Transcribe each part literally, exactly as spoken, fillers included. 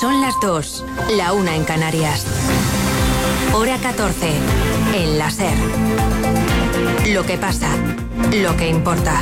Son las dos, la una en Canarias. Hora catorce, en la SER. Lo que pasa, lo que importa.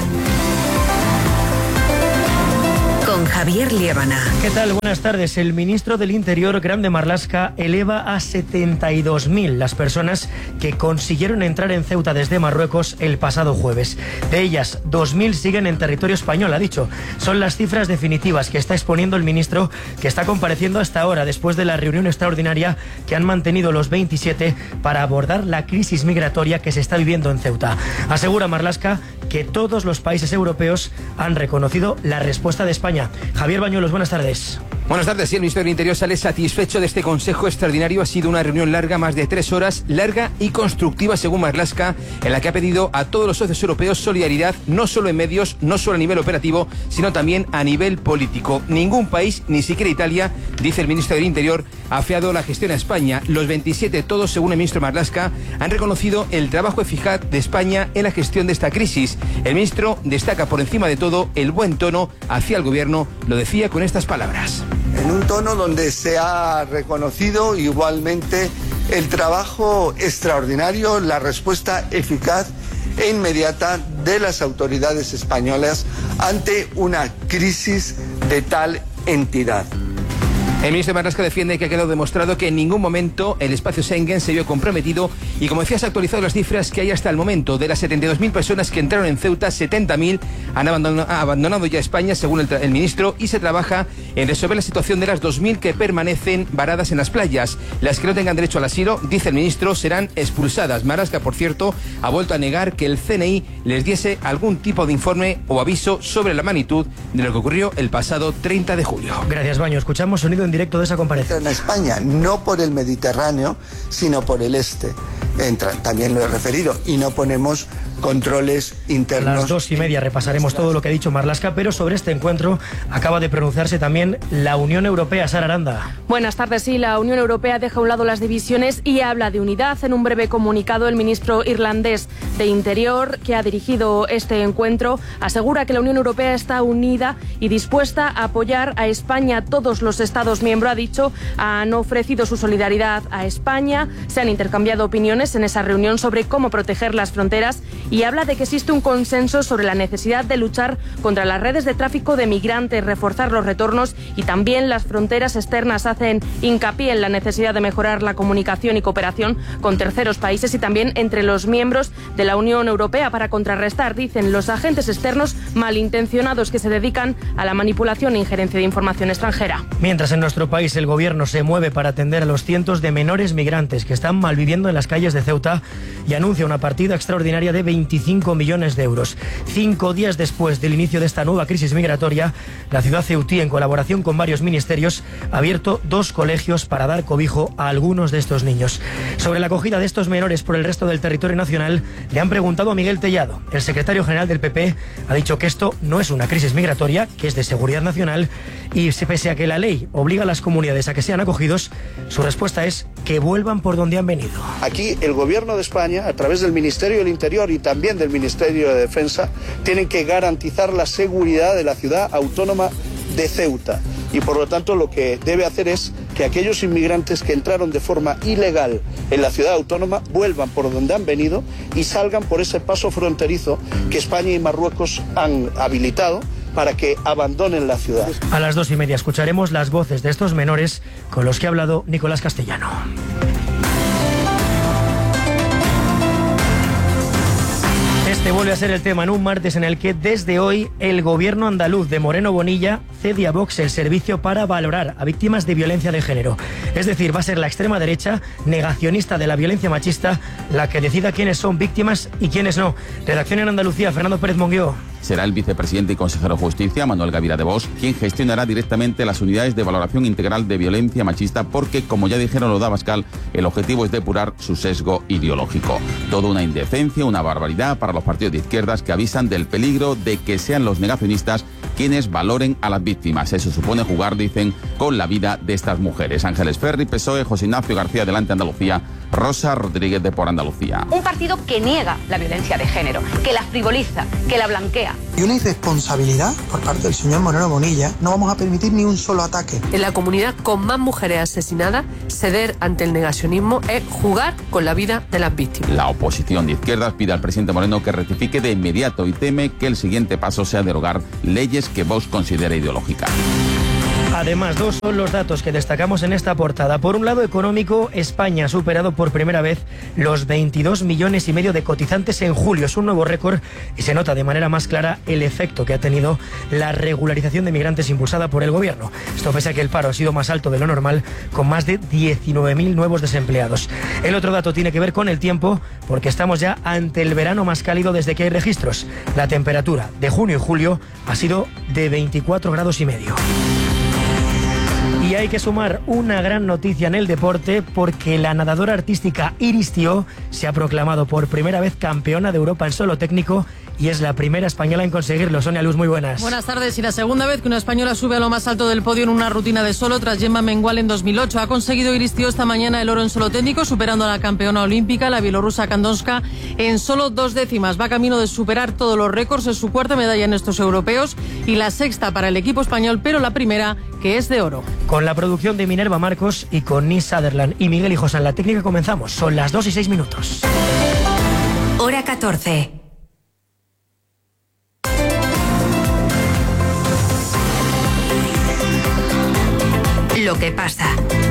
Con Javier Liébana. ¿Qué tal? Buenas tardes. El ministro del Interior, Grande Marlaska, eleva a setenta y dos mil las personas que consiguieron entrar en Ceuta desde Marruecos el pasado jueves. De ellas, dos mil siguen en territorio español, ha dicho. Son las cifras definitivas que está exponiendo el ministro, que está compareciendo hasta ahora después de la reunión extraordinaria que han mantenido los veintisiete para abordar la crisis migratoria que se está viviendo en Ceuta. Asegura Marlaska que todos los países europeos han reconocido la respuesta de España. Javier Bañuelos, buenas tardes. Buenas tardes. Sí, el ministro del Interior sale satisfecho de este consejo extraordinario. Ha sido una reunión larga, más de tres horas, larga y constructiva, según Marlaska, en la que ha pedido a todos los socios europeos solidaridad, no solo en medios, no solo a nivel operativo, sino también a nivel político. Ningún país, ni siquiera Italia, dice el ministro del Interior, ha afeado la gestión a España. Los veintisiete, todos, según el ministro Marlaska, han reconocido el trabajo eficaz de España en la gestión de esta crisis. El ministro destaca por encima de todo el buen tono hacia el gobierno. Lo decía con estas palabras. En un tono donde se ha reconocido igualmente el trabajo extraordinario, la respuesta eficaz e inmediata de las autoridades españolas ante una crisis de tal entidad. El ministro Marlaska defiende que ha quedado demostrado que en ningún momento el espacio Schengen se vio comprometido y, como decía, se han actualizado las cifras que hay hasta el momento. De las setenta y dos mil personas que entraron en Ceuta, setenta mil han abandonado, abandonado ya España, según el, el ministro, y se trabaja en resolver la situación de las dos mil que permanecen varadas en las playas. Las que no tengan derecho al asilo, dice el ministro, serán expulsadas. Marlaska, por cierto, ha vuelto a negar que el C N I les diese algún tipo de informe o aviso sobre la magnitud de lo que ocurrió el pasado treinta de julio. Gracias, Baño. Escuchamos sonido en directo de esa comparecencia. En España, no por el Mediterráneo, sino por el este. Entran, también lo he referido, y no ponemos controles internos. A las dos y media repasaremos todo lo que ha dicho Marlaska, pero sobre este encuentro acaba de pronunciarse también la Unión Europea. Sara Aranda. Buenas tardes. Sí, la Unión Europea deja a un lado las divisiones y habla de unidad. En un breve comunicado, el ministro irlandés de Interior, que ha dirigido este encuentro, asegura que la Unión Europea está unida y dispuesta a apoyar a España. Todos los Estados miembros, ha dicho, han ofrecido su solidaridad a España. Se han intercambiado opiniones en esa reunión sobre cómo proteger las fronteras y habla de que existe un consenso sobre la necesidad de luchar contra las redes de tráfico de migrantes, reforzar los retornos y también las fronteras externas. Hacen hincapié en la necesidad de mejorar la comunicación y cooperación con terceros países y también entre los miembros de la Unión Europea para contrarrestar, dicen, los agentes externos malintencionados que se dedican a la manipulación e injerencia de información extranjera. Mientras en nuestro país el gobierno se mueve para atender a los cientos de menores migrantes que están malviviendo en las calles de Ceuta y anuncia una partida extraordinaria de veinticinco millones de euros. Cinco días después del inicio de esta nueva crisis migratoria, la ciudad ceutí, en colaboración con varios ministerios, ha abierto dos colegios para dar cobijo a algunos de estos niños. Sobre la acogida de estos menores por el resto del territorio nacional, le han preguntado a Miguel Tellado. El secretario general del P P ha dicho que esto no es una crisis migratoria, que es de seguridad nacional, y pese a que la ley obliga a las comunidades a que sean acogidos, su respuesta es que vuelvan por donde han venido. Aquí el gobierno de España, a través del Ministerio del Interior y también del Ministerio de Defensa, tienen que garantizar la seguridad de la ciudad autónoma de Ceuta. Y por lo tanto lo que debe hacer es que aquellos inmigrantes que entraron de forma ilegal en la ciudad autónoma vuelvan por donde han venido y salgan por ese paso fronterizo que España y Marruecos han habilitado para que abandonen la ciudad. A las dos y media escucharemos las voces de estos menores con los que ha hablado Nicolás Castellano. Este vuelve a ser el tema en un martes en el que desde hoy el gobierno andaluz de Moreno Bonilla cede a Vox el servicio para valorar a víctimas de violencia de género. Es decir, va a ser la extrema derecha, negacionista de la violencia machista, la que decida quiénes son víctimas y quiénes no. Redacción en Andalucía, Fernando Pérez Monguió. Será el vicepresidente y consejero de Justicia, Manuel Gavira de Vox, quien gestionará directamente las unidades de valoración integral de violencia machista porque, como ya dijeron los de Abascal, el objetivo es depurar su sesgo ideológico. Toda una indecencia, una barbaridad para los partidos de izquierdas que avisan del peligro de que sean los negacionistas quienes valoren a las víctimas. Eso supone jugar, dicen, con la vida de estas mujeres. Ángeles Ferri, P S O E, José Ignacio García, Adelante Andalucía, Rosa Rodríguez de Por Andalucía. Un partido que niega la violencia de género, que la frivoliza, que la blanquea. Y una irresponsabilidad por parte del señor Moreno Bonilla. No vamos a permitir ni un solo ataque. En la comunidad con más mujeres asesinadas, ceder ante el negacionismo es jugar con la vida de las víctimas. La oposición de izquierdas pide al presidente Moreno que rectifique de inmediato y teme que el siguiente paso sea derogar leyes que Vox considera ideológicas. Además, dos son los datos que destacamos en esta portada. Por un lado, económico, España ha superado por primera vez los veintidós millones y medio de cotizantes en julio. Es un nuevo récord y se nota de manera más clara el efecto que ha tenido la regularización de migrantes impulsada por el gobierno. Esto pese a que el paro ha sido más alto de lo normal, con más de diecinueve mil nuevos desempleados. El otro dato tiene que ver con el tiempo, porque estamos ya ante el verano más cálido desde que hay registros. La temperatura de junio y julio ha sido de veinticuatro grados y medio. Y hay que sumar una gran noticia en el deporte, porque la nadadora artística Iris Tió se ha proclamado por primera vez campeona de Europa en solo técnico y es la primera española en conseguirlo. Sonia Luz, muy buenas. Buenas tardes. Y la segunda vez que una española sube a lo más alto del podio en una rutina de solo tras Gemma Mengual en dos mil ocho. Ha conseguido Iris Tió esta mañana el oro en solo técnico, superando a la campeona olímpica, la bielorrusa Kandonska, en solo dos décimas. Va camino de superar todos los récords. Es su cuarta medalla en estos europeos y la sexta para el equipo español, pero la primera que es de oro. Con la producción de Minerva Marcos y con Nis Sutherland y Miguel Hijos en la técnica comenzamos. Son las dos y seis minutos. Hora catorce. Lo que pasa,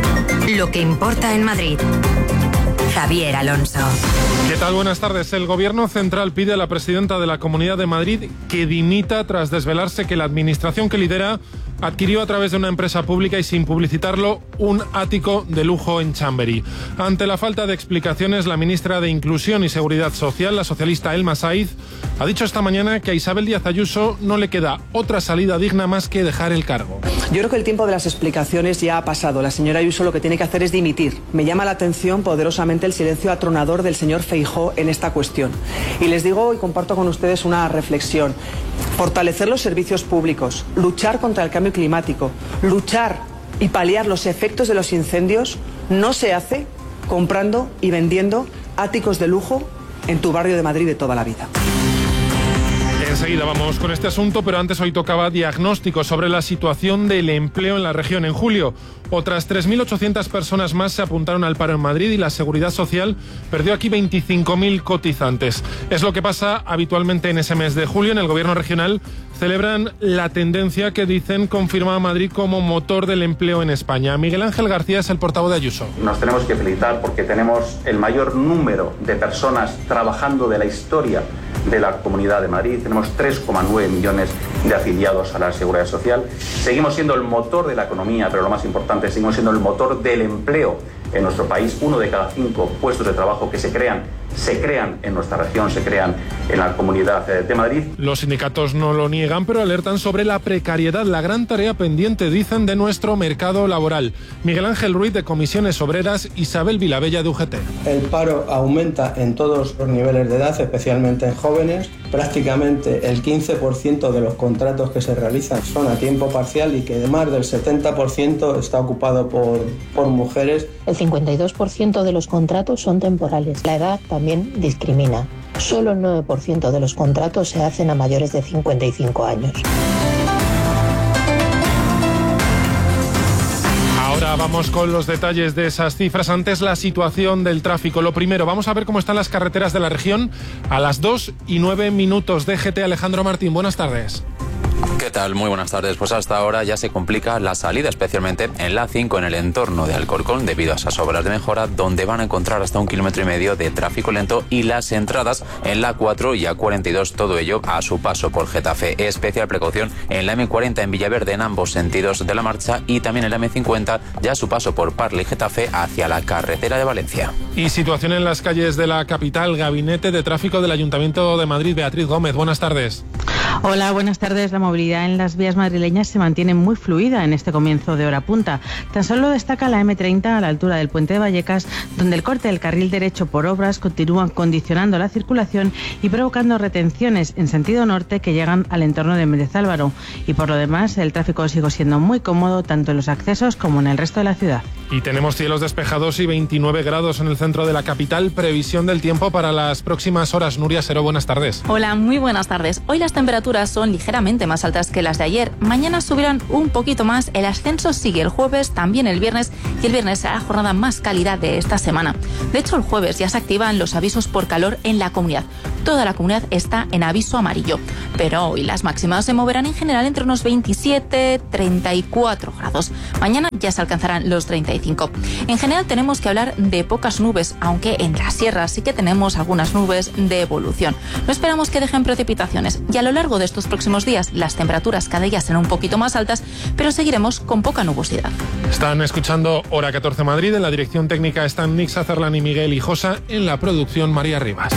lo que importa en Madrid. Javier Alonso. ¿Qué tal? Buenas tardes. El Gobierno Central pide a la presidenta de la Comunidad de Madrid que dimita tras desvelarse que la administración que lidera adquirió a través de una empresa pública y sin publicitarlo un ático de lujo en Chamberí. Ante la falta de explicaciones, la ministra de Inclusión y Seguridad Social, la socialista Elma Saiz, ha dicho esta mañana que a Isabel Díaz Ayuso no le queda otra salida digna más que dejar el cargo. Yo creo que el tiempo de las explicaciones ya ha pasado. La señora Ayuso lo que tiene que hacer es dimitir. Me llama la atención poderosamente el silencio atronador del señor Feijóo en esta cuestión. Y les digo y comparto con ustedes una reflexión. Fortalecer los servicios públicos, luchar contra el cambio climático, luchar y paliar los efectos de los incendios no se hace comprando y vendiendo áticos de lujo en tu barrio de Madrid de toda la vida. Enseguida vamos con este asunto, pero antes hoy tocaba diagnóstico sobre la situación del empleo en la región. En julio, otras tres mil ochocientas personas más se apuntaron al paro en Madrid y la Seguridad Social perdió aquí veinticinco mil cotizantes. Es lo que pasa habitualmente en ese mes de julio. En el Gobierno regional celebran la tendencia que dicen confirma a Madrid como motor del empleo en España. Miguel Ángel García es el portavoz de Ayuso. Nos tenemos que felicitar porque tenemos el mayor número de personas trabajando de la historia de la Comunidad de Madrid. Tenemos tres coma nueve millones de afiliados a la Seguridad Social. Seguimos siendo el motor de la economía, pero lo más importante, seguimos siendo el motor del empleo en nuestro país. Uno de cada cinco puestos de trabajo que se crean, se crean en nuestra región, se crean en la Comunidad de Madrid. Los sindicatos no lo niegan, pero alertan sobre la precariedad, la gran tarea pendiente, dicen, de nuestro mercado laboral. Miguel Ángel Ruiz, de Comisiones Obreras, Isabel Vilabella, de U G T. El paro aumenta en todos los niveles de edad, especialmente en jóvenes. Prácticamente el quince por ciento de los contratos que se realizan son a tiempo parcial y que más del setenta por ciento está ocupado por, por mujeres. El cincuenta y dos por ciento de los contratos son temporales. La edad también discrimina. Solo el nueve por ciento de los contratos se hacen a mayores de cincuenta y cinco años. Ahora vamos con los detalles de esas cifras. Antes, la situación del tráfico. Lo primero, vamos a ver cómo están las carreteras de la región a las dos y nueve minutos. D G T, Alejandro Martín, buenas tardes. ¿Qué tal? Muy buenas tardes. Pues hasta ahora ya se complica la salida, especialmente en la A cinco en el entorno de Alcorcón, debido a esas obras de mejora, donde van a encontrar hasta un kilómetro y medio de tráfico lento, y las entradas en la A cuatro y A cuarenta y dos, todo ello a su paso por Getafe. Especial precaución en la M cuarenta en Villaverde en ambos sentidos de la marcha, y también en la M cincuenta ya a su paso por Parla y Getafe hacia la carretera de Valencia. Y situación en las calles de la capital. Gabinete de Tráfico del Ayuntamiento de Madrid, Beatriz Gómez, buenas tardes. Hola, buenas tardes. La movilidad en las vías madrileñas se mantiene muy fluida en este comienzo de hora punta. Tan solo destaca la M treinta a la altura del Puente de Vallecas, donde el corte del carril derecho por obras continúa condicionando la circulación y provocando retenciones en sentido norte que llegan al entorno de Méndez Álvaro. Y por lo demás, el tráfico sigue siendo muy cómodo tanto en los accesos como en el resto de la ciudad. Y tenemos cielos despejados y veintinueve grados en el centro de la capital. Previsión del tiempo para las próximas horas. Nuria Seró, buenas tardes. Hola, muy buenas tardes. Hoy las temperaturas son ligeramente más altas que las de ayer. Mañana subirán un poquito más. El ascenso sigue el jueves, también el viernes. Y el viernes será la jornada más cálida de esta semana. De hecho, el jueves ya se activan los avisos por calor en la comunidad. Toda la comunidad está en aviso amarillo. Pero hoy las máximas se moverán en general entre unos veintisiete, treinta y cuatro grados. Mañana ya se alcanzarán los treinta y cinco. En general tenemos que hablar de pocas nubes, aunque en las sierras sí que tenemos algunas nubes de evolución. No esperamos que dejen precipitaciones y a lo largo de estos próximos días las temperaturas cada día serán un poquito más altas, pero seguiremos con poca nubosidad. Están escuchando Hora catorce Madrid. En la dirección técnica están Nick Sazerlan y Miguel Hijosa. En la producción María Rivas.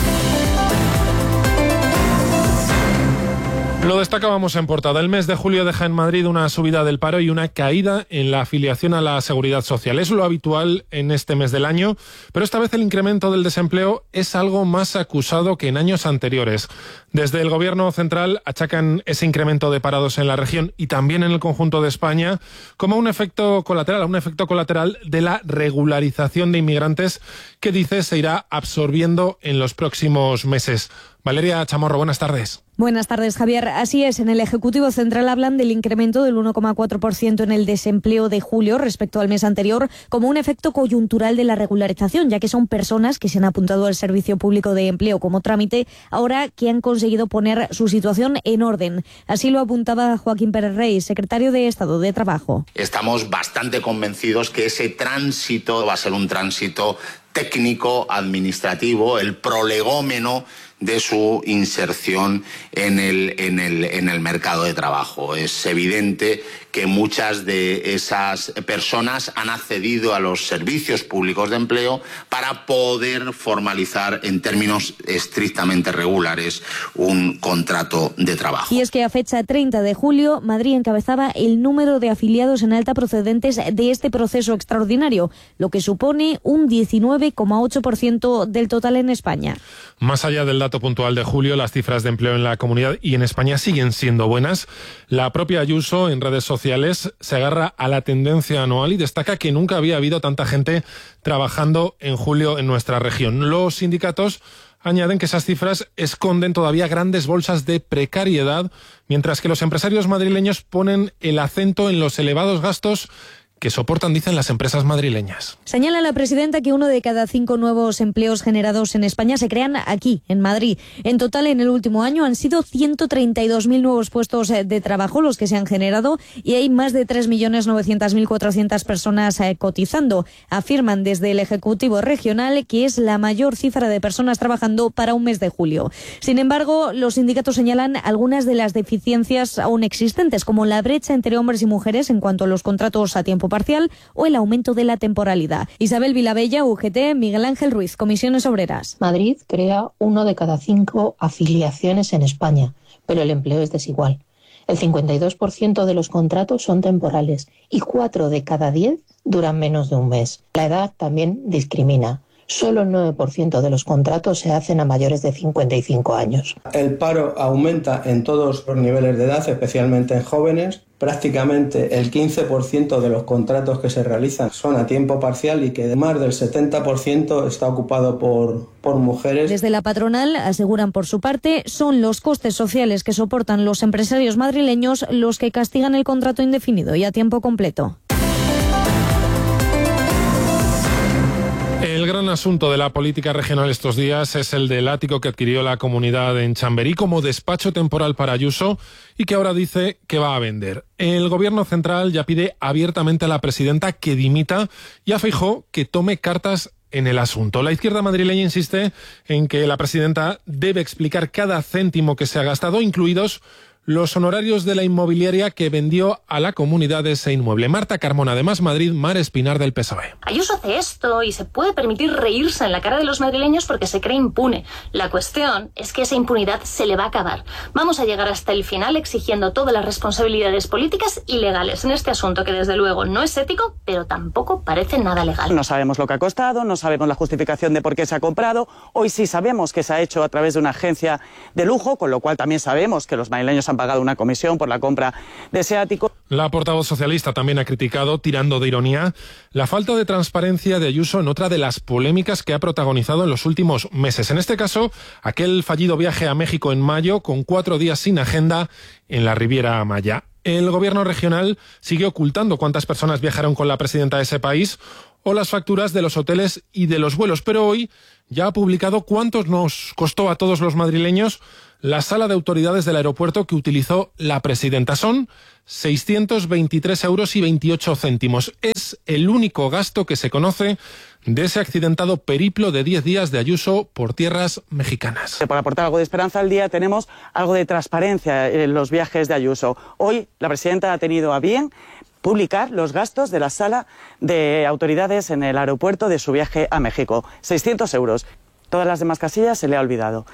Lo destacábamos en portada. El mes de julio deja en Madrid una subida del paro y una caída en la afiliación a la Seguridad Social. Es lo habitual en este mes del año, pero esta vez el incremento del desempleo es algo más acusado que en años anteriores. Desde el Gobierno central achacan ese incremento de parados en la región y también en el conjunto de España como un efecto colateral, un efecto colateral de la regularización de inmigrantes que dice se irá absorbiendo en los próximos meses. Valeria Chamorro, buenas tardes. Buenas tardes, Javier. Así es, en el Ejecutivo Central hablan del incremento del uno coma cuatro por ciento en el desempleo de julio respecto al mes anterior como un efecto coyuntural de la regularización, ya que son personas que se han apuntado al Servicio Público de Empleo como trámite, ahora que han conseguido poner su situación en orden. Así lo apuntaba Joaquín Pérez Rey, secretario de Estado de Trabajo. Estamos bastante convencidos que ese tránsito va a ser un tránsito técnico, administrativo, el prolegómeno de su inserción en el, en el, en el mercado de trabajo. Es evidente que muchas de esas personas han accedido a los servicios públicos de empleo para poder formalizar en términos estrictamente regulares un contrato de trabajo. Y es que a fecha treinta de julio, Madrid encabezaba el número de afiliados en alta procedentes de este proceso extraordinario, lo que supone un diecinueve coma ocho por ciento del total en España. Más allá del dato puntual de julio, las cifras de empleo en la comunidad y en España siguen siendo buenas. La propia Ayuso en redes sociales se agarra a la tendencia anual y destaca que nunca había habido tanta gente trabajando en julio en nuestra región. Los sindicatos añaden que esas cifras esconden todavía grandes bolsas de precariedad, mientras que los empresarios madrileños ponen el acento en los elevados gastos que soportan, dicen, las empresas madrileñas. Señala la presidenta que uno de cada cinco nuevos empleos generados en España se crean aquí, en Madrid. En total, en el último año han sido ciento treinta y dos mil nuevos puestos de trabajo los que se han generado y hay más de tres millones novecientas mil cuatrocientas personas cotizando. Afirman desde el Ejecutivo Regional que es la mayor cifra de personas trabajando para un mes de julio. Sin embargo, los sindicatos señalan algunas de las deficiencias aún existentes, como la brecha entre hombres y mujeres en cuanto a los contratos a tiempo parcial o el aumento de la temporalidad. Isabel Vilabella, U G T, Miguel Ángel Ruiz, Comisiones Obreras. Madrid crea uno de cada cinco afiliaciones en España, pero el empleo es desigual. El cincuenta y dos por ciento de los contratos son temporales y cuatro de cada diez duran menos de un mes. La edad también discrimina. Solo el nueve por ciento de los contratos se hacen a mayores de cincuenta y cinco años. El paro aumenta en todos los niveles de edad, especialmente en jóvenes. Prácticamente el quince por ciento de los contratos que se realizan son a tiempo parcial y que más del setenta por ciento está ocupado por, por mujeres. Desde la patronal aseguran por su parte, son los costes sociales que soportan los empresarios madrileños los que castigan el contrato indefinido y a tiempo completo. El gran asunto de la política regional estos días es el del ático que adquirió la comunidad en Chamberí como despacho temporal para Ayuso y que ahora dice que va a vender. El Gobierno central ya pide abiertamente a la presidenta que dimita y a Feijóo que tome cartas en el asunto. La izquierda madrileña insiste en que la presidenta debe explicar cada céntimo que se ha gastado, incluidos los honorarios de la inmobiliaria que vendió a la comunidad ese inmueble. Marta Carmona de Más Madrid, Mar Espinar del P S O E. Ayuso hace esto y se puede permitir reírse en la cara de los madrileños porque se cree impune. La cuestión es que esa impunidad se le va a acabar. Vamos a llegar hasta el final exigiendo todas las responsabilidades políticas y legales en este asunto que desde luego no es ético, pero tampoco parece nada legal. No sabemos lo que ha costado, no sabemos la justificación de por qué se ha comprado. Hoy sí sabemos que se ha hecho a través de una agencia de lujo, con lo cual también sabemos que los madrileños han pagado una comisión por la compra de ese ático. La portavoz socialista también ha criticado, tirando de ironía, la falta de transparencia de Ayuso en otra de las polémicas que ha protagonizado en los últimos meses. En este caso, aquel fallido viaje a México en mayo con cuatro días sin agenda en la Riviera Maya. El gobierno regional sigue ocultando cuántas personas viajaron con la presidenta de ese país o las facturas de los hoteles y de los vuelos, pero hoy ya ha publicado cuántos nos costó a todos los madrileños la sala de autoridades del aeropuerto que utilizó la presidenta. Son seiscientos veintitrés euros y veintiocho céntimos. Es el único gasto que se conoce de ese accidentado periplo de diez días de Ayuso por tierras mexicanas. Para aportar algo de esperanza al día, tenemos algo de transparencia en los viajes de Ayuso. Hoy la presidenta ha tenido a bien publicar los gastos de la sala de autoridades en el aeropuerto de su viaje a México. seiscientos euros. Todas las demás casillas se le ha olvidado.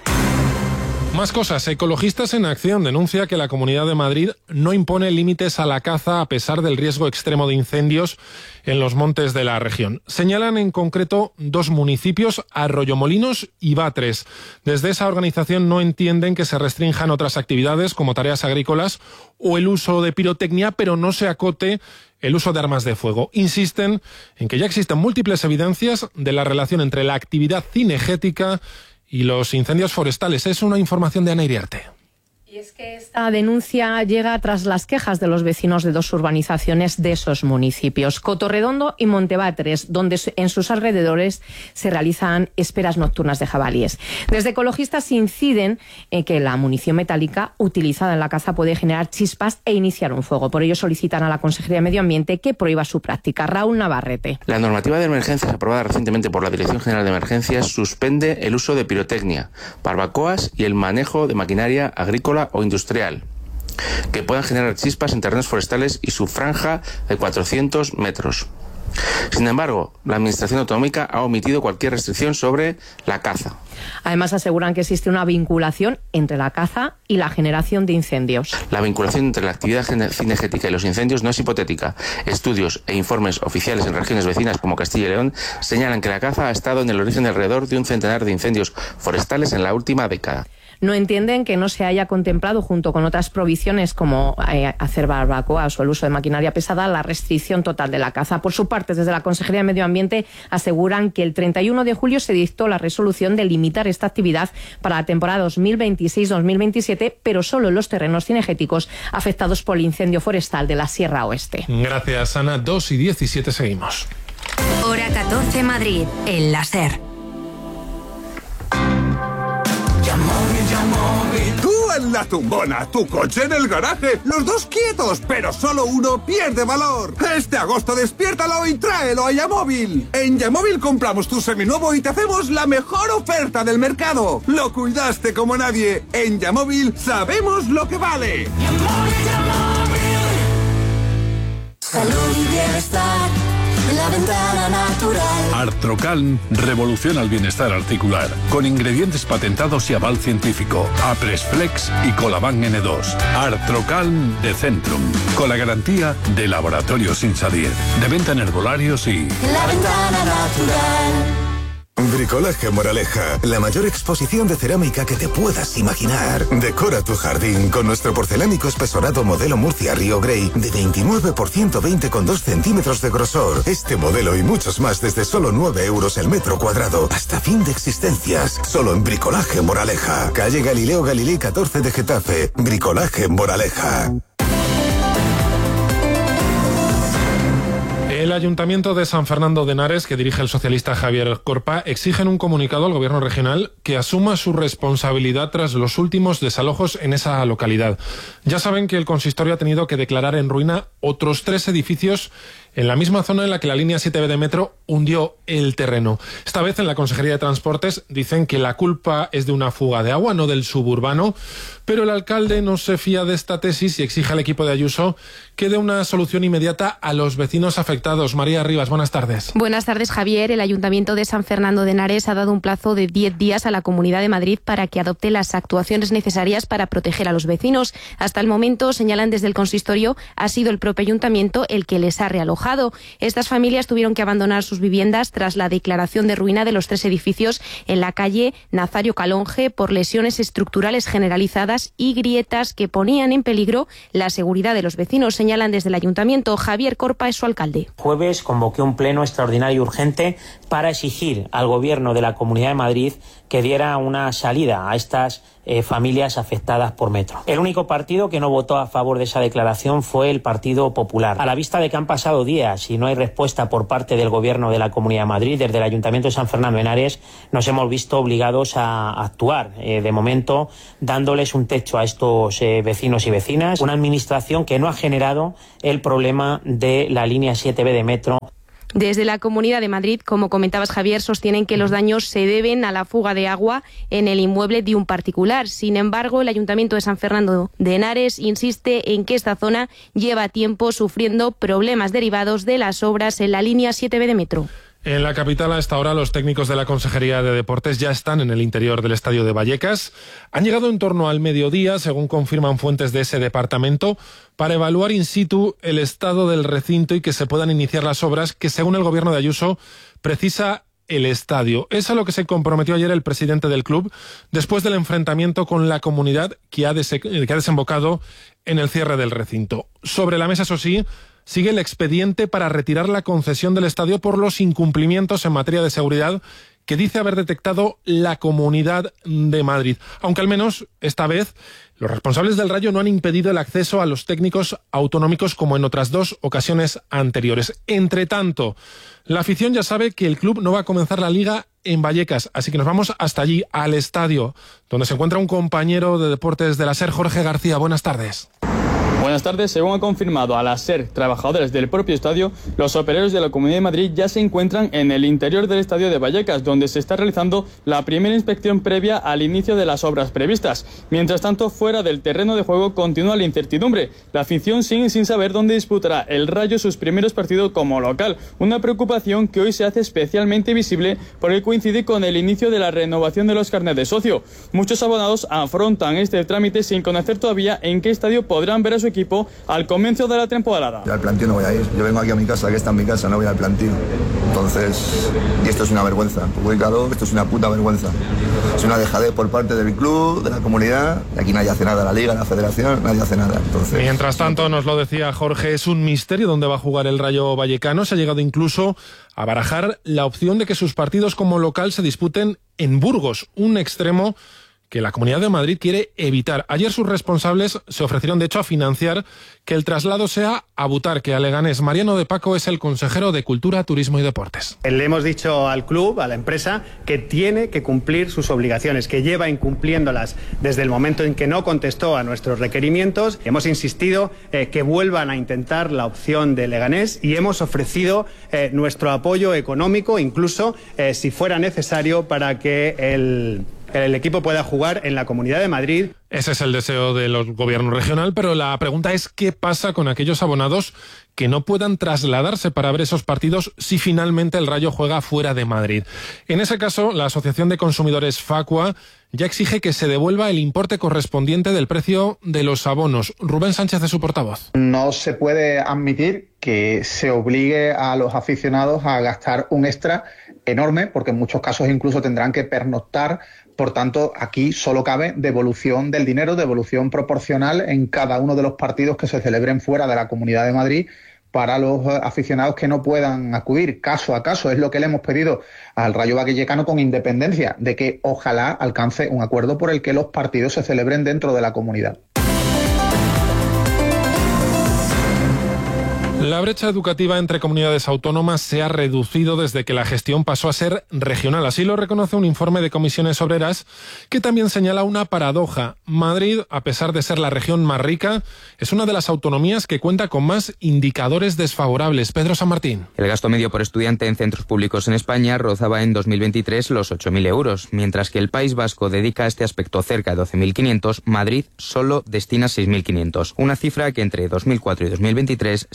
Más cosas. Ecologistas en Acción denuncia que la Comunidad de Madrid no impone límites a la caza a pesar del riesgo extremo de incendios en los montes de la región. Señalan en concreto dos municipios, Arroyomolinos y Batres. Desde esa organización no entienden que se restrinjan otras actividades como tareas agrícolas o el uso de pirotecnia, pero no se acote el uso de armas de fuego. Insisten en que ya existen múltiples evidencias de la relación entre la actividad cinegética y los incendios forestales. Es una información de Ana Iriarte. Y es que esta denuncia llega tras las quejas de los vecinos de dos urbanizaciones de esos municipios, Cotorredondo y Montebatres, donde en sus alrededores se realizan esperas nocturnas de jabalíes. Desde ecologistas inciden en que la munición metálica utilizada en la caza puede generar chispas e iniciar un fuego. Por ello solicitan a la Consejería de Medio Ambiente que prohíba su práctica. Raúl Navarrete. La normativa de emergencias aprobada recientemente por la Dirección General de Emergencias suspende el uso de pirotecnia, barbacoas y el manejo de maquinaria agrícola o industrial que puedan generar chispas en terrenos forestales y su franja de cuatrocientos metros. Sin embargo, la Administración Autonómica ha omitido cualquier restricción sobre la caza. Además, aseguran que existe una vinculación entre la caza y la generación de incendios. La vinculación entre la actividad cinegética y los incendios no es hipotética. Estudios e informes oficiales en regiones vecinas como Castilla y León señalan que la caza ha estado en el origen de alrededor de un centenar de incendios forestales en la última década. No entienden que no se haya contemplado, junto con otras provisiones como eh, hacer barbacoas o el uso de maquinaria pesada, la restricción total de la caza. Por su parte, desde la Consejería de Medio Ambiente aseguran que el treinta y uno de julio se dictó la resolución de limitar esta actividad para la temporada dos mil veintiséis dos mil veintisiete, pero solo en los terrenos cinegéticos afectados por el incendio forestal de la Sierra Oeste. Gracias, Ana. dos y diecisiete seguimos. Hora catorce Madrid, en la SER. Tú en la tumbona, tu coche en el garaje, los dos quietos, pero solo uno pierde valor. Este agosto despiértalo y tráelo a Yamóvil. En Yamóvil compramos tu seminuevo y te hacemos la mejor oferta del mercado. Lo cuidaste como nadie. En Yamóvil sabemos lo que vale. Yamóvil, Yamóvil. Salud y bienestar. La ventana natural. Artrocalm revoluciona el bienestar articular con ingredientes patentados y aval científico. Apresflex y Colaban N dos. Artrocalm de Centrum, con la garantía de Laboratorios Insadier, de venta en herbolarios y La ventana natural. Bricolaje Moraleja, la mayor exposición de cerámica que te puedas imaginar. Decora tu jardín con nuestro porcelánico espesorado modelo Murcia Río Grey de veintinueve por ciento veinte con dos centímetros de grosor. Este modelo y muchos más desde solo nueve euros el metro cuadrado. Hasta fin de existencias. Solo en Bricolaje Moraleja. Calle Galileo Galilei catorce de Getafe. Bricolaje Moraleja. El Ayuntamiento de San Fernando de Henares, que dirige el socialista Javier Corpa, exige en un comunicado al Gobierno regional que asuma su responsabilidad tras los últimos desalojos en esa localidad. Ya saben que el consistorio ha tenido que declarar en ruina otros tres edificios en la misma zona en la que la línea siete B de metro hundió el terreno. Esta vez en la Consejería de Transportes dicen que la culpa es de una fuga de agua, no del suburbano, pero el alcalde no se fía de esta tesis y exige al equipo de Ayuso que dé una solución inmediata a los vecinos afectados afectados. María Rivas, buenas tardes. Buenas tardes, Javier. El Ayuntamiento de San Fernando de Henares ha dado un plazo de diez días a la Comunidad de Madrid para que adopte las actuaciones necesarias para proteger a los vecinos. Hasta el momento, señalan desde el consistorio, ha sido el propio Ayuntamiento el que les ha realojado. Estas familias tuvieron que abandonar sus viviendas tras la declaración de ruina de los tres edificios en la calle Nazario Calonge por lesiones estructurales generalizadas y grietas que ponían en peligro la seguridad de los vecinos, señalan desde el Ayuntamiento. Javier Corpa es su alcalde. Jueves convoqué un pleno extraordinario y urgente para exigir al Gobierno de la Comunidad de Madrid que diera una salida a estas eh, familias afectadas por metro. El único partido que no votó a favor de esa declaración fue el Partido Popular. A la vista de que han pasado días y no hay respuesta por parte del Gobierno de la Comunidad de Madrid, desde el Ayuntamiento de San Fernando de Henares nos hemos visto obligados a actuar, eh, de momento dándoles un techo a estos eh, vecinos y vecinas, una administración que no ha generado el problema de la línea siete B de metro. Desde la Comunidad de Madrid, como comentabas, Javier, sostienen que los daños se deben a la fuga de agua en el inmueble de un particular. Sin embargo, el Ayuntamiento de San Fernando de Henares insiste en que esta zona lleva tiempo sufriendo problemas derivados de las obras en la línea siete B de metro. En la capital, a esta hora, los técnicos de la Consejería de Deportes ya están en el interior del estadio de Vallecas. Han llegado en torno al mediodía, según confirman fuentes de ese departamento, para evaluar in situ el estado del recinto y que se puedan iniciar las obras que, según el gobierno de Ayuso, precisa el estadio. Es a lo que se comprometió ayer el presidente del club después del enfrentamiento con la comunidad que ha, des- que ha desembocado en el cierre del recinto. Sobre la mesa, eso sí, sigue el expediente para retirar la concesión del estadio por los incumplimientos en materia de seguridad que dice haber detectado la Comunidad de Madrid. Aunque al menos esta vez los responsables del Rayo no han impedido el acceso a los técnicos autonómicos como en otras dos ocasiones anteriores. Entre tanto, la afición ya sabe que el club no va a comenzar la liga en Vallecas, así que nos vamos hasta allí, al estadio, donde se encuentra un compañero de deportes de la SER, Jorge García. Buenas tardes. Buenas tardes. Según ha confirmado a la SER trabajadores del propio estadio, los operarios de la Comunidad de Madrid ya se encuentran en el interior del estadio de Vallecas, donde se está realizando la primera inspección previa al inicio de las obras previstas. Mientras tanto, fuera del terreno de juego continúa la incertidumbre. La afición sigue sin saber dónde disputará el Rayo sus primeros partidos como local, una preocupación que hoy se hace especialmente visible porque coincide con el inicio de la renovación de los carnets de socio. Muchos abonados afrontan este trámite sin conocer todavía en qué estadio podrán ver a su equipo al comienzo de la temporada. Yo al plantío no voy a ir, yo vengo aquí a mi casa, que está en mi casa, no voy al plantío. Entonces, y esto es una vergüenza, publicado, esto es una puta vergüenza. Es una dejadez por parte del club, de la comunidad, y aquí nadie hace nada, la liga, la federación, nadie hace nada. Entonces, mientras tanto, nos lo decía Jorge, es un misterio dónde va a jugar el Rayo Vallecano. Se ha llegado incluso a barajar la opción de que sus partidos como local se disputen en Burgos, un extremo que la Comunidad de Madrid quiere evitar. Ayer sus responsables se ofrecieron, de hecho, a financiar que el traslado sea a Butarque, a Leganés. Mariano de Paco es el consejero de Cultura, Turismo y Deportes. Le hemos dicho al club, a la empresa, que tiene que cumplir sus obligaciones, que lleva incumpliéndolas desde el momento en que no contestó a nuestros requerimientos. Hemos insistido eh, que vuelvan a intentar la opción de Leganés y hemos ofrecido eh, nuestro apoyo económico, incluso eh, si fuera necesario, para que el... el equipo pueda jugar en la Comunidad de Madrid. Ese es el deseo del gobierno regional, pero la pregunta es qué pasa con aquellos abonados que no puedan trasladarse para ver esos partidos si finalmente el Rayo juega fuera de Madrid. En ese caso, la Asociación de Consumidores Facua ya exige que se devuelva el importe correspondiente del precio de los abonos. Rubén Sánchez es su portavoz. No se puede admitir que se obligue a los aficionados a gastar un extra enorme, porque en muchos casos incluso tendrán que pernoctar. Por tanto, aquí solo cabe devolución del dinero, devolución proporcional en cada uno de los partidos que se celebren fuera de la Comunidad de Madrid para los aficionados que no puedan acudir caso a caso. Es lo que le hemos pedido al Rayo Vallecano, con independencia de que ojalá alcance un acuerdo por el que los partidos se celebren dentro de la comunidad. La brecha educativa entre comunidades autónomas se ha reducido desde que la gestión pasó a ser regional. Así lo reconoce un informe de Comisiones Obreras que también señala una paradoja. Madrid, a pesar de ser la región más rica, es una de las autonomías que cuenta con más indicadores desfavorables. Pedro San Martín. El gasto medio por estudiante en centros públicos en España rozaba en dos mil veintitrés los ocho mil euros, mientras que el País Vasco dedica a este aspecto cerca de doce mil quinientos, Madrid solo destina seis mil quinientos. Una cifra que entre dos mil cuatro y dos mil veintitrés se ha incrementado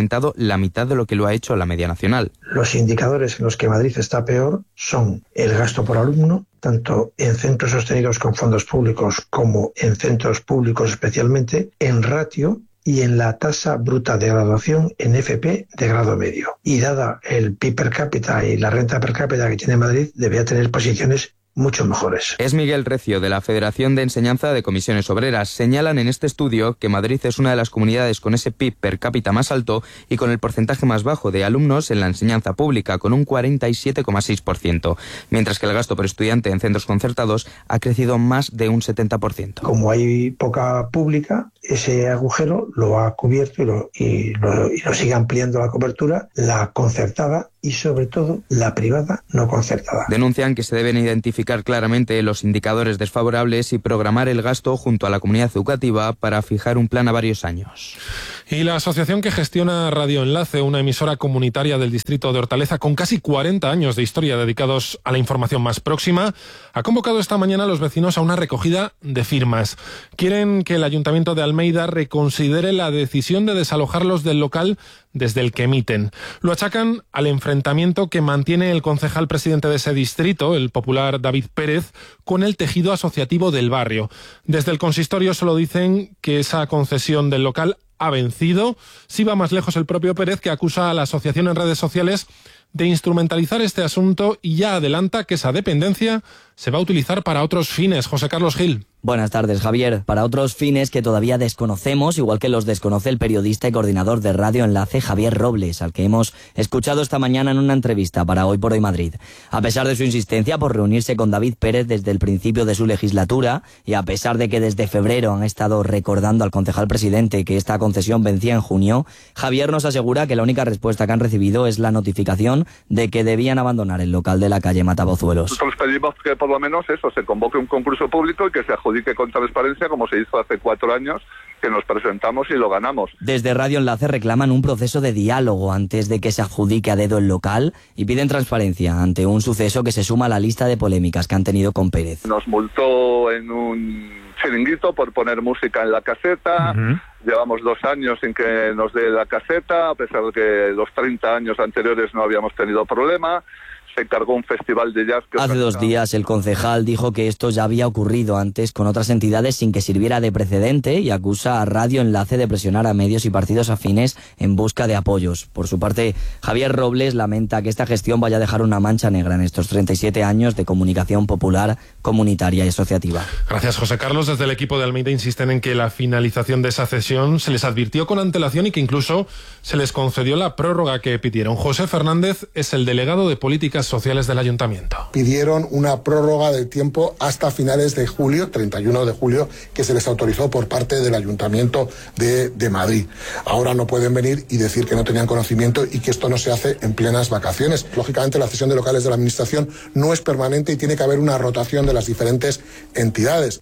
aumentado la mitad de lo que lo ha hecho la media nacional. Los indicadores en los que Madrid está peor son el gasto por alumno, tanto en centros sostenidos con fondos públicos como en centros públicos especialmente, en ratio y en la tasa bruta de graduación en F P de grado medio. Y dada el P I B per cápita y la renta per cápita que tiene Madrid, debería tener posiciones mucho mejores. Es Miguel Recio, de la Federación de Enseñanza de Comisiones Obreras. Señalan en este estudio que Madrid es una de las comunidades con ese P I B per cápita más alto y con el porcentaje más bajo de alumnos en la enseñanza pública, con un cuarenta y siete coma seis por ciento, mientras que el gasto por estudiante en centros concertados ha crecido más de un setenta por ciento. Como hay poca pública, ese agujero lo ha cubierto y lo, y lo, y lo sigue ampliando la cobertura, la concertada y sobre todo la privada no concertada. Denuncian que se deben identificar claramente los indicadores desfavorables y programar el gasto junto a la comunidad educativa para fijar un plan a varios años. Y la asociación que gestiona Radio Enlace, una emisora comunitaria del distrito de Hortaleza con casi cuarenta años de historia dedicados a la información más próxima, ha convocado esta mañana a los vecinos a una recogida de firmas. Quieren que el Ayuntamiento de Almeida reconsidere la decisión de desalojarlos del local desde el que emiten. Lo achacan al enfrentamiento que mantiene el concejal presidente de ese distrito, el popular David Pérez, con el tejido asociativo del barrio. Desde el consistorio solo dicen que esa concesión del local ha vencido. Sí va más lejos el propio Pérez, que acusa a la asociación en redes sociales de instrumentalizar este asunto y ya adelanta que esa dependencia se va a utilizar para otros fines. José Carlos Gil. Buenas tardes, Javier. Para otros fines que todavía desconocemos, igual que los desconoce el periodista y coordinador de Radio Enlace, Javier Robles, al que hemos escuchado esta mañana en una entrevista para Hoy por Hoy Madrid. A pesar de su insistencia por reunirse con David Pérez desde el principio de su legislatura, y a pesar de que desde febrero han estado recordando al concejal presidente que esta concesión vencía en junio, Javier nos asegura que la única respuesta que han recibido es la notificación de que debían abandonar el local de la calle Matabozuelos. Nosotros pedimos que por lo menos eso, se convoque un concurso público y que se adjudique con transparencia, como se hizo hace cuatro años, que nos presentamos y lo ganamos. Desde Radio Enlace reclaman un proceso de diálogo antes de que se adjudique a dedo el local y piden transparencia ante un suceso que se suma a la lista de polémicas que han tenido con Pérez. Nos multó en un chiringuito por poner música en la caseta. Uh-huh. Llevamos dos años sin que nos dé la caseta, a pesar de que los treinta años anteriores no habíamos tenido problema. Se encargó un festival de jazz. Que Hace dos días el concejal dijo que esto ya había ocurrido antes con otras entidades sin que sirviera de precedente y acusa a Radio Enlace de presionar a medios y partidos afines en busca de apoyos. Por su parte, Javier Robles lamenta que esta gestión vaya a dejar una mancha negra en estos treinta y siete años de comunicación popular, comunitaria y asociativa. Gracias, José Carlos. Desde el equipo de Almeida insisten en que la finalización de esa cesión se les advirtió con antelación y que incluso se les concedió la prórroga que pidieron. José Fernández es el delegado de Políticas Sociales del Ayuntamiento. Pidieron una prórroga del tiempo hasta finales de julio, treinta y uno de julio, que se les autorizó por parte del Ayuntamiento de, de Madrid. Ahora no pueden venir y decir que no tenían conocimiento y que esto no se hace en plenas vacaciones. Lógicamente, la cesión de locales de la Administración no es permanente y tiene que haber una rotación de las diferentes entidades.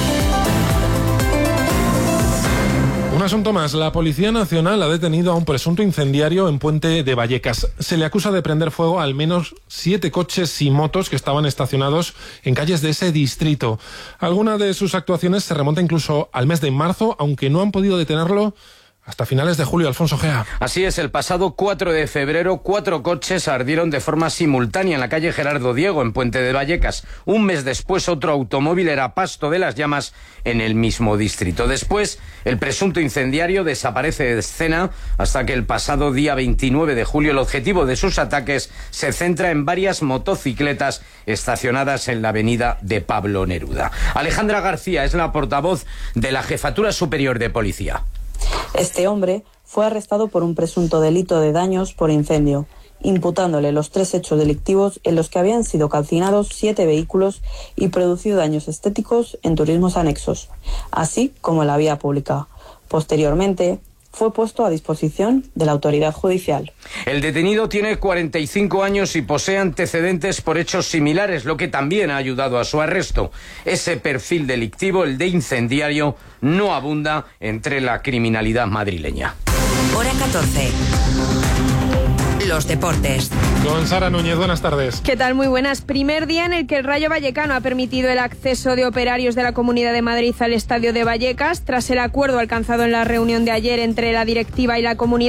Un asunto más. La Policía Nacional ha detenido a un presunto incendiario en Puente de Vallecas. Se le acusa de prender fuego a al menos siete coches y motos que estaban estacionados en calles de ese distrito. Alguna de sus actuaciones se remonta incluso al mes de marzo, aunque no han podido detenerlo hasta finales de julio. Alfonso Gea. Así es, el pasado cuatro de febrero, cuatro coches ardieron de forma simultánea en la calle Gerardo Diego, en Puente de Vallecas. Un mes después, otro automóvil era pasto de las llamas en el mismo distrito. Después, el presunto incendiario desaparece de escena hasta que el pasado día veintinueve de julio el objetivo de sus ataques se centra en varias motocicletas estacionadas en la avenida de Pablo Neruda. Alejandra García es la portavoz de la Jefatura Superior de Policía. Este hombre fue arrestado por un presunto delito de daños por incendio, imputándole los tres hechos delictivos en los que habían sido calcinados siete vehículos y producido daños estéticos en turismos anexos, así como en la vía pública. Posteriormente, fue puesto a disposición de la autoridad judicial. El detenido tiene cuarenta y cinco años y posee antecedentes por hechos similares, lo que también ha ayudado a su arresto. Ese perfil delictivo, el de incendiario, no abunda entre la criminalidad madrileña. Hora catorce. Los deportes. Con Sara Núñez, buenas tardes. ¿Qué tal? Muy buenas. Primer día en el que el Rayo Vallecano ha permitido el acceso de operarios de la Comunidad de Madrid al estadio de Vallecas. Tras el acuerdo alcanzado en la reunión de ayer entre la directiva y la comunidad,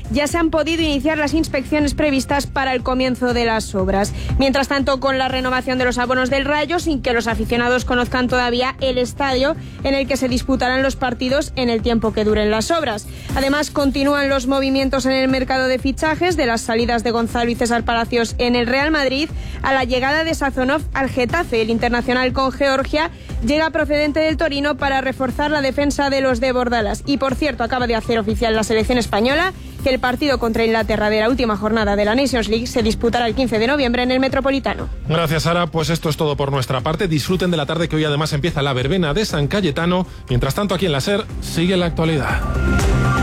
ya se han podido iniciar las inspecciones previstas para el comienzo de las obras. Mientras tanto, con la renovación de los abonos del Rayo, sin que los aficionados conozcan todavía el estadio en el que se disputarán los partidos en el tiempo que duren las obras. Además, continúan los movimientos en el mercado de fichajes, de las salidas de Gonzalo y César Palacios en el Real Madrid a la llegada de Sazonov al Getafe. El internacional con Georgia llega procedente del Torino para reforzar la defensa de los de Bordalas. Y por cierto, acaba de hacer oficial la selección española que el partido contra Inglaterra de la última jornada de la Nations League se disputará el quince de noviembre en el Metropolitano. Gracias, Sara. Pues esto es todo por nuestra parte. Disfruten de la tarde, que hoy además empieza la verbena de San Cayetano. Mientras tanto, aquí en la SER sigue la actualidad.